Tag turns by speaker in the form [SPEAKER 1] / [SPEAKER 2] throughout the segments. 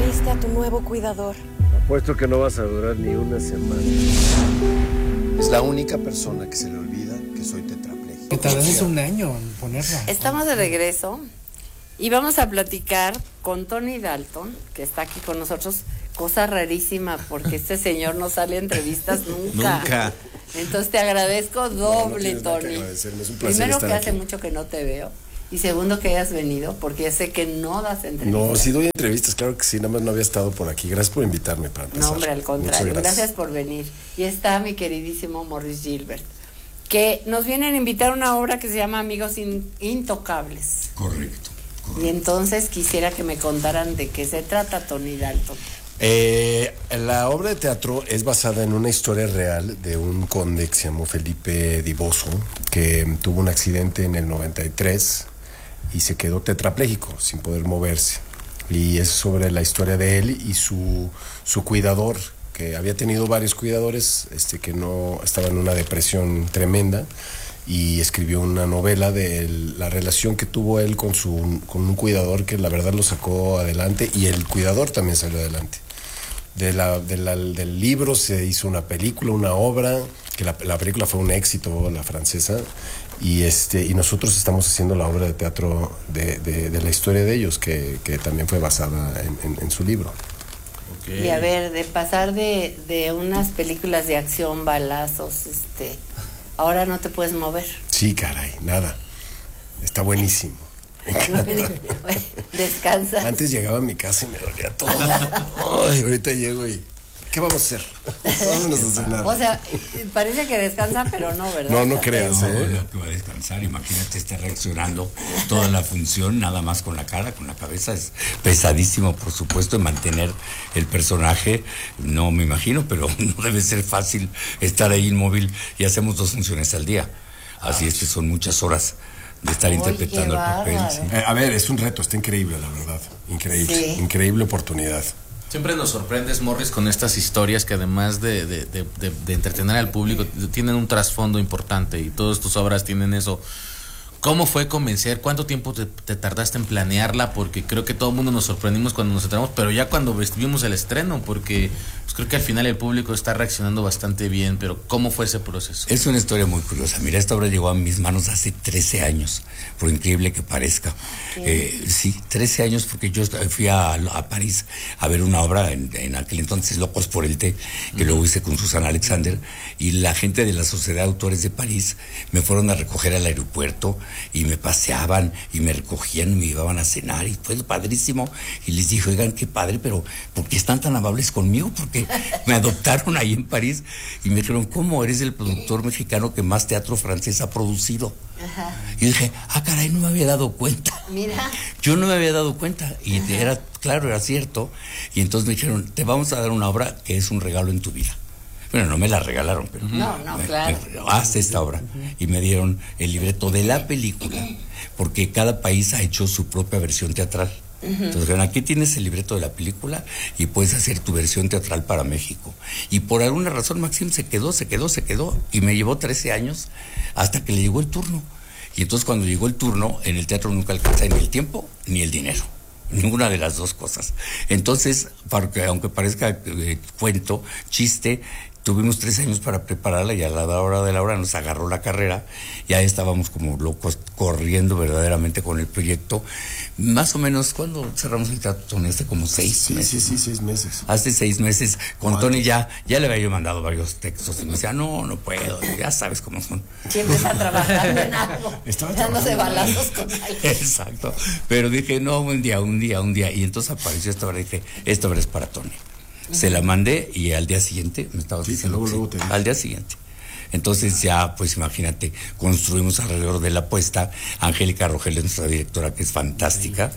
[SPEAKER 1] trajiste a tu nuevo cuidador?
[SPEAKER 2] Apuesto que no vas a durar ni una semana.
[SPEAKER 3] Es la única persona que se le olvida que soy tetrapléjico.
[SPEAKER 4] Que tardaste un año en ponerla.
[SPEAKER 5] Estamos de regreso y vamos a platicar con Tony Dalton, que está aquí con nosotros. Cosa rarísima, porque este señor no sale a entrevistas nunca.
[SPEAKER 3] Nunca.
[SPEAKER 5] Entonces te agradezco doble, Tony.
[SPEAKER 3] Es un placer
[SPEAKER 5] Primero,
[SPEAKER 3] estar
[SPEAKER 5] que
[SPEAKER 3] aquí.
[SPEAKER 5] hace mucho que no te veo. Y segundo, que hayas venido, porque ya sé que no das entrevistas.
[SPEAKER 3] No, sí doy entrevistas, claro que sí, nada más no había estado por aquí. Gracias por invitarme para empezar.
[SPEAKER 5] No, hombre, al contrario.
[SPEAKER 3] Muchas
[SPEAKER 5] Gracias por venir. Y está mi queridísimo Maurice Gilbert, que nos vienen a invitar a una obra que se llama Amigos Intocables.
[SPEAKER 6] Correcto.
[SPEAKER 5] Y entonces quisiera que me contaran de qué se trata, Tony Dalton.
[SPEAKER 3] La obra de teatro es basada en una historia real de un conde que se llamó Felipe di Bosso, que tuvo un accidente en el 93 y se quedó tetrapléjico, sin poder moverse. Y es sobre la historia de él y su cuidador, que había tenido varios cuidadores, que no estaba en una depresión tremenda, y escribió una novela de la relación que tuvo él con un cuidador que la verdad lo sacó adelante, y el cuidador también salió adelante. Del libro se hizo una película, una obra, que la película fue un éxito, la francesa, y nosotros estamos haciendo la obra de teatro de la historia de ellos, que también fue basada en su libro.
[SPEAKER 6] Okay.
[SPEAKER 5] Y a ver, de pasar de unas películas de acción, balazos, ahora no te puedes mover.
[SPEAKER 3] Sí, caray, nada. Está buenísimo.
[SPEAKER 5] Descansa.
[SPEAKER 3] Antes llegaba a mi casa y me dolía todo. Ay, ahorita llego y... ¿qué vamos a hacer? Vámonos a cenar.
[SPEAKER 5] O sea, parece que descansa, pero no, ¿verdad?
[SPEAKER 3] No creas,
[SPEAKER 6] No, que va a descansar. Imagínate, está reaccionando toda la función, nada más con la cara, con la cabeza. Es pesadísimo, por supuesto, mantener el personaje. No me imagino, pero no debe ser fácil estar ahí inmóvil, y hacemos 2 funciones al día. Así es que son muchas horas de estar interpretando el papel. Sí.
[SPEAKER 3] A ver, es un reto, está increíble, la verdad. Increíble,
[SPEAKER 5] Sí.
[SPEAKER 3] Increíble oportunidad.
[SPEAKER 7] Siempre nos sorprendes, Morris, con estas historias que además de entretener al público, tienen un trasfondo importante, y todas tus obras tienen eso. ¿Cómo fue convencer? ¿Cuánto tiempo te tardaste en planearla? Porque creo que todo el mundo nos sorprendimos cuando nos enteramos, pero ya cuando vimos el estreno, porque pues creo que al final el público está reaccionando bastante bien, pero ¿cómo fue ese proceso?
[SPEAKER 6] Es una historia muy curiosa. Mira, esta obra llegó a mis manos hace 13 años, por increíble que parezca. Sí, 13 años, porque yo fui a París a ver una obra en aquel entonces, Locos por el Té, que luego hice con Susana Alexander, y la gente de la Sociedad de Autores de París me fueron a recoger al aeropuerto y me paseaban y me recogían y me llevaban a cenar, y fue padrísimo. Y les dije, oigan, qué padre, pero ¿por qué están tan amables conmigo? Porque me adoptaron ahí en París y me dijeron, ¿cómo eres el productor mexicano que más teatro francés ha producido?
[SPEAKER 5] Ajá.
[SPEAKER 6] Y dije, caray, no me había dado cuenta.
[SPEAKER 5] Mira.
[SPEAKER 6] Yo no me había dado cuenta, y era cierto. Y entonces me dijeron, te vamos a dar una obra que es un regalo en tu vida. Bueno, no me la regalaron, pero...
[SPEAKER 5] No, claro.
[SPEAKER 6] Haz esta obra. Y me dieron el libreto de la película, porque cada país ha hecho su propia versión teatral. Entonces dijeron, aquí tienes el libreto de la película y puedes hacer tu versión teatral para México. Y por alguna razón Maxim se quedó, y me llevó 13 años hasta que le llegó el turno. Y entonces cuando llegó el turno, en el teatro nunca alcanza ni el tiempo ni el dinero. Ninguna de las dos cosas. Entonces, aunque parezca cuento, chiste, tuvimos 3 años para prepararla, y a la hora de la hora nos agarró la carrera. Ya estábamos como locos corriendo verdaderamente con el proyecto. Más o menos, ¿cuándo cerramos el teatro, Tony? Hace como 6 meses.
[SPEAKER 3] Sí, 6 meses.
[SPEAKER 6] Hace 6 meses. Con Tony ya le había yo mandado varios textos y me decía, no puedo, ya sabes cómo son.
[SPEAKER 5] Siempre está trabajando en algo, dándose balazos con alguien.
[SPEAKER 6] Exacto. Pero dije, no, un día. Y entonces apareció esta obra y dije, esta obra es para Tony. Se la mandé y al día siguiente me estaba diciendo
[SPEAKER 3] luego te dije.
[SPEAKER 6] Al día siguiente. Entonces ya, pues imagínate, construimos alrededor de la puesta. Angélica Rogelio, nuestra directora, que es fantástica,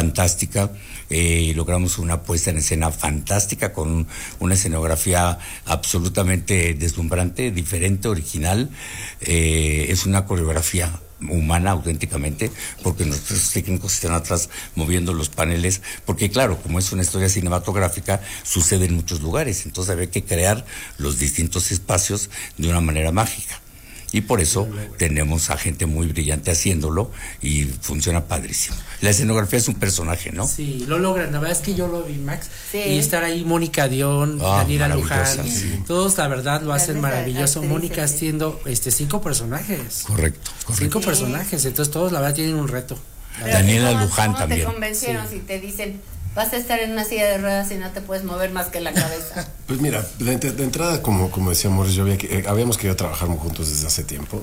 [SPEAKER 6] logramos una puesta en escena fantástica, con una escenografía absolutamente deslumbrante, diferente, original. Es una coreografía humana auténticamente, porque nuestros técnicos están atrás moviendo los paneles, porque claro, como es una historia cinematográfica, sucede en muchos lugares, entonces había que crear los distintos espacios de una manera mágica. Y por eso tenemos a gente muy brillante haciéndolo y funciona padrísimo. La escenografía es un personaje, ¿no?
[SPEAKER 4] Sí, lo logran. La verdad es que yo lo vi, Max.
[SPEAKER 5] Sí.
[SPEAKER 4] Y estar ahí, Mónica Dion, Daniela
[SPEAKER 6] maravillosa,
[SPEAKER 4] Luján.
[SPEAKER 6] sí.
[SPEAKER 4] Todos, la verdad, lo hacen
[SPEAKER 5] Grandes
[SPEAKER 4] maravilloso.
[SPEAKER 5] actrices,
[SPEAKER 4] Mónica
[SPEAKER 5] sí.
[SPEAKER 4] haciendo 5 personajes.
[SPEAKER 6] Correcto.
[SPEAKER 4] 5 personajes. Entonces, todos, la verdad, tienen un reto.
[SPEAKER 5] Pero
[SPEAKER 6] Daniela
[SPEAKER 5] ¿cómo-
[SPEAKER 6] Luján
[SPEAKER 5] cómo
[SPEAKER 6] también.
[SPEAKER 5] te convencieron si te dicen, vas a estar en una silla de ruedas y no te puedes mover más que la cabeza?
[SPEAKER 3] Pues mira, de entrada, como decía Morris, habíamos querido trabajar juntos desde hace tiempo.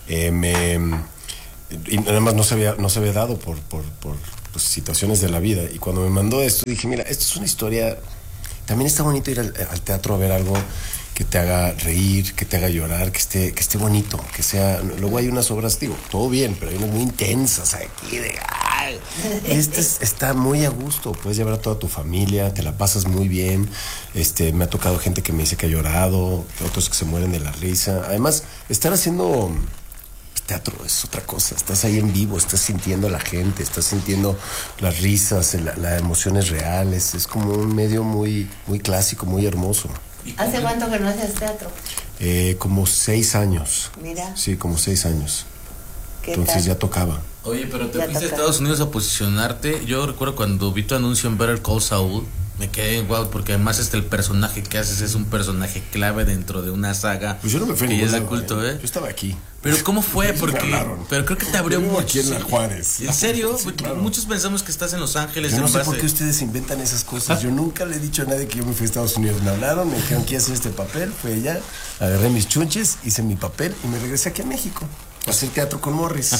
[SPEAKER 3] Y nada más no se había dado por pues, situaciones de la vida. Y cuando me mandó esto, dije, mira, esto es una historia. También está bonito ir al teatro a ver algo que te haga reír, que te haga llorar, que esté bonito, que sea. Luego hay unas obras, digo, todo bien, pero hay unas muy intensas aquí de. ¡Ay! Está muy a gusto, puedes llevar a toda tu familia, te la pasas muy bien. Me ha tocado gente que me dice que ha llorado, otros que se mueren de la risa. Además, estar haciendo teatro es otra cosa, estás ahí en vivo, estás sintiendo a la gente, estás sintiendo las risas, las emociones reales, es como un medio muy, muy clásico, muy hermoso.
[SPEAKER 5] ¿Hace cuánto que no haces teatro?
[SPEAKER 3] Como 6 años.
[SPEAKER 5] Mira.
[SPEAKER 3] Sí, como 6 años.
[SPEAKER 5] ¿Qué
[SPEAKER 3] Entonces
[SPEAKER 5] tal?
[SPEAKER 3] ya tocaba.
[SPEAKER 7] Oye, pero te
[SPEAKER 5] Ya
[SPEAKER 7] fuiste a
[SPEAKER 5] toca.
[SPEAKER 7] Estados Unidos a posicionarte. Yo recuerdo cuando vi tu anuncio en Better Call Saul, me quedé wow, porque además el personaje que haces es un personaje clave dentro de una saga
[SPEAKER 3] Pues yo no me fui a
[SPEAKER 7] que ya
[SPEAKER 3] ningún
[SPEAKER 7] es de
[SPEAKER 3] lado,
[SPEAKER 7] culto, ¿eh?
[SPEAKER 3] Yo estaba aquí.
[SPEAKER 7] Pero ¿cómo fue?
[SPEAKER 3] Me
[SPEAKER 7] Porque
[SPEAKER 3] hablaron.
[SPEAKER 7] pero creo que te abrió
[SPEAKER 3] Yo vivo
[SPEAKER 7] mucho.
[SPEAKER 3] aquí en la Juárez.
[SPEAKER 7] ¿En serio?
[SPEAKER 3] Sí,
[SPEAKER 7] Porque
[SPEAKER 3] claro.
[SPEAKER 7] muchos pensamos que estás en Los Ángeles
[SPEAKER 3] Yo no
[SPEAKER 7] en
[SPEAKER 3] sé
[SPEAKER 7] base.
[SPEAKER 3] por qué ustedes inventan esas cosas. Yo nunca le he dicho a nadie que yo me fui a Estados Unidos. Me hablaron, me dijeron que iba a hacer este papel. Fui allá, agarré mis chunches, hice mi papel y me regresé aquí a México a hacer teatro con Morris.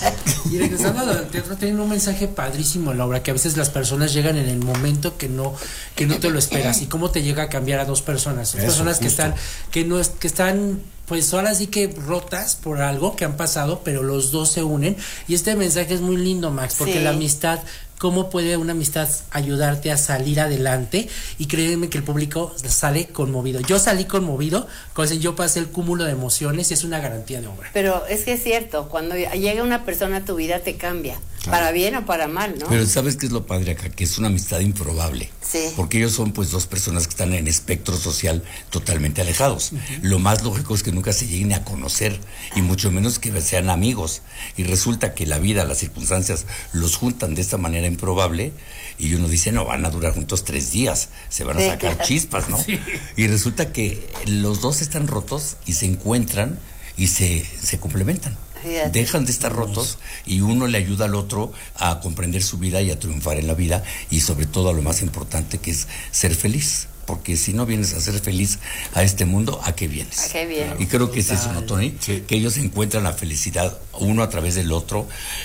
[SPEAKER 4] Y regresando al teatro, tienen un mensaje padrísimo en la obra, que a veces las personas llegan en el momento que no te lo esperas. Y cómo te llega a cambiar a dos personas. Dos
[SPEAKER 3] Eso,
[SPEAKER 4] personas
[SPEAKER 3] justo.
[SPEAKER 4] que están, pues ahora sí que rotas por algo que han pasado, pero los dos se unen. Y este mensaje es muy lindo, Max, porque
[SPEAKER 5] Sí.
[SPEAKER 4] la amistad, cómo puede una amistad ayudarte a salir adelante. Y créeme que el público sale conmovido. Yo salí conmovido, yo pasé el cúmulo de emociones y es una garantía de obra.
[SPEAKER 5] Pero es que es cierto, cuando llega una persona a tu vida te cambia, para bien o para mal, ¿no?
[SPEAKER 6] Pero ¿sabes qué es lo padre acá? Que es una amistad improbable.
[SPEAKER 5] Sí.
[SPEAKER 6] Porque ellos son pues dos personas que están en espectro social totalmente alejados. Lo más lógico es que nunca se lleguen a conocer y mucho menos que sean amigos. Y resulta que la vida, las circunstancias los juntan de esta manera improbable y uno dice, no, van a durar juntos 3 días, se van a
[SPEAKER 5] Sí,
[SPEAKER 6] sacar
[SPEAKER 5] claro.
[SPEAKER 6] chispas, ¿no? Y resulta que los dos están rotos y se encuentran y se complementan.
[SPEAKER 5] Fíjate.
[SPEAKER 6] Dejan de estar rotos y uno le ayuda al otro a comprender su vida y a triunfar en la vida y sobre todo a lo más importante que es ser feliz. Porque si no vienes a ser feliz a este mundo, ¿a qué vienes?
[SPEAKER 5] ¿A qué vienes?
[SPEAKER 6] Y creo que es eso, ¿no, Tony?
[SPEAKER 3] Sí.
[SPEAKER 6] Que ellos encuentran la felicidad uno a través del otro.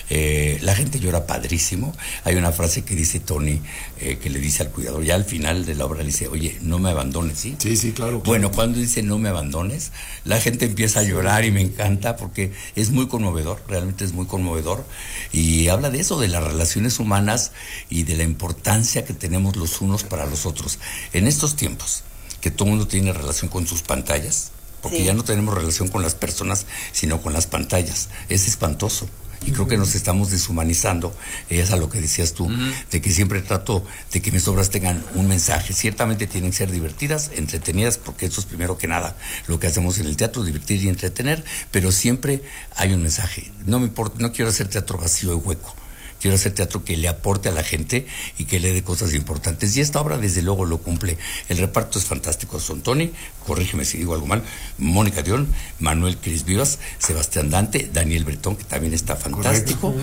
[SPEAKER 6] La gente llora padrísimo. Hay una frase que dice Tony, que le dice al cuidador, ya al final de la obra le dice, oye, no me abandones, ¿sí?
[SPEAKER 3] Sí, sí, claro.
[SPEAKER 6] Bueno, cuando dice no me abandones, la gente empieza a llorar y me encanta porque es muy conmovedor, realmente es muy conmovedor. Y habla de eso, de las relaciones humanas y de la importancia que tenemos los unos para los otros. En estos tiempos, que todo el mundo tiene relación con sus pantallas, porque
[SPEAKER 5] Sí.
[SPEAKER 6] ya no tenemos relación con las personas, sino con las pantallas. Es espantoso. Y creo que nos estamos deshumanizando. Es a lo que decías tú, de que siempre trato de que mis obras tengan un mensaje. Ciertamente tienen que ser divertidas, entretenidas, porque eso es primero que nada lo que hacemos en el teatro, divertir y entretener, pero siempre hay un mensaje. No me importa, no quiero hacer teatro vacío y hueco. Quiero hacer teatro que le aporte a la gente y que le dé cosas importantes. Y esta obra, desde luego, lo cumple. El reparto es fantástico. Son Tony, corrígeme si digo algo mal, Mónica Dion, Manuel Cris Vivas, Sebastián Dante, Daniel Bretón, que también está fantástico.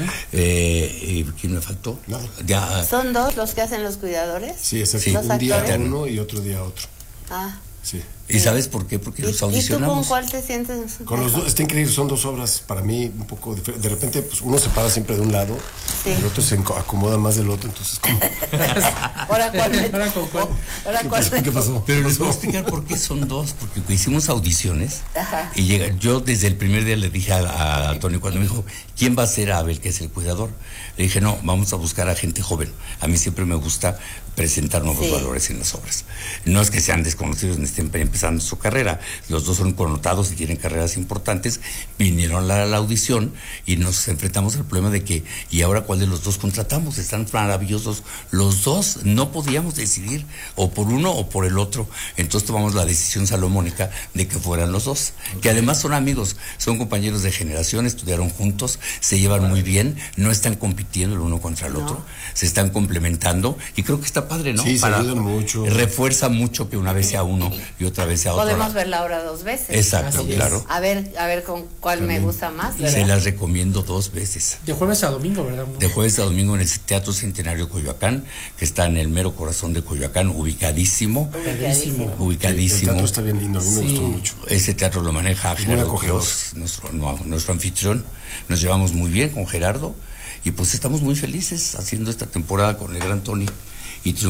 [SPEAKER 6] ¿Quién me faltó?
[SPEAKER 3] Nada.
[SPEAKER 6] Ya,
[SPEAKER 5] ¿Son dos los que hacen los cuidadores?
[SPEAKER 3] Sí, exacto.
[SPEAKER 6] Sí.
[SPEAKER 3] Un día
[SPEAKER 5] ¿Los
[SPEAKER 3] uno y otro día otro.
[SPEAKER 5] Ah.
[SPEAKER 3] Sí.
[SPEAKER 6] ¿y sabes por qué? Porque los
[SPEAKER 5] ¿Y tú con
[SPEAKER 6] audicionamos.
[SPEAKER 5] cuál te sientes?
[SPEAKER 3] Con los dos, está increíble, son 2 obras para mí un poco diferentes. De repente, pues uno se para siempre de un lado,
[SPEAKER 5] Sí.
[SPEAKER 3] el otro se acomoda más del otro, entonces como...
[SPEAKER 5] ¿Ahora cuál?
[SPEAKER 4] ¿Ahora con cuál?
[SPEAKER 5] ¿Ahora cuál?
[SPEAKER 3] ¿Qué pasó?
[SPEAKER 6] Pero les voy a explicar por qué son dos, porque hicimos audiciones
[SPEAKER 5] Ajá.
[SPEAKER 6] y yo desde el primer día le dije a Tony cuando me dijo, ¿quién va a ser Abel, que es el cuidador? Le dije, no, vamos a buscar a gente joven. A mí siempre me gusta presentar nuevos
[SPEAKER 5] Sí.
[SPEAKER 6] valores en las obras. No es que sean desconocidos ni estén empezando empezando su carrera. Los dos son connotados y tienen carreras importantes. Vinieron a la audición y nos enfrentamos al problema de que, ¿y ahora cuál de los dos contratamos? Están maravillosos los dos, no podíamos decidir o por uno o por el otro. Entonces tomamos la decisión salomónica de que fueran los dos, que además son amigos, son compañeros de generación, estudiaron juntos, se llevan muy bien, no están compitiendo el uno contra el otro, se están complementando y creo que está padre, ¿no?
[SPEAKER 3] Sí, se ayudan mucho.
[SPEAKER 6] Refuerza mucho que una vez sea uno y otra vez sea otro.
[SPEAKER 5] Podemos ver la obra 2 veces.
[SPEAKER 6] Exacto, claro.
[SPEAKER 5] A ver con cuál me gusta más, ¿verdad?
[SPEAKER 6] Se las recomiendo 2 veces.
[SPEAKER 4] De jueves a domingo, ¿verdad?
[SPEAKER 6] De jueves a domingo en el Teatro Centenario Coyoacán, que está en el mero corazón de Coyoacán, ubicadísimo.
[SPEAKER 3] El teatro está bien lindo, a mí me gustó mucho.
[SPEAKER 6] Ese teatro lo maneja Gerardo Quiroz, nuestro anfitrión. Nos llevamos muy bien con Gerardo y pues estamos muy felices haciendo esta temporada con el gran Tony y